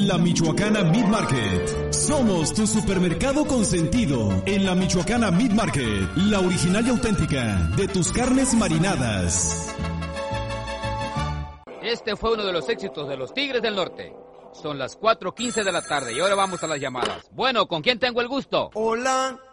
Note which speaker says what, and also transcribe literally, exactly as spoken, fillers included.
Speaker 1: La Michoacana Meat Market. Somos tu supermercado consentido. En La Michoacana Meat Market, la original y auténtica de tus carnes marinadas.
Speaker 2: Este fue uno de los éxitos de los Tigres del Norte. Son las cuatro quince de la tarde y ahora vamos a las llamadas. Bueno, ¿con quién tengo el gusto?
Speaker 3: Hola.